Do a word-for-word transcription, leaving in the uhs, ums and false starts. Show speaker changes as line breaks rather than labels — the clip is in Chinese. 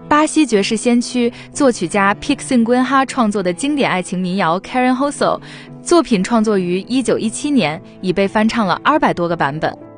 巴西爵士先驱作曲家 Pixinguinha 创作的经典爱情民谣 Carinhoso， 作品创作于一九一七年，已被翻唱了二百多个版本。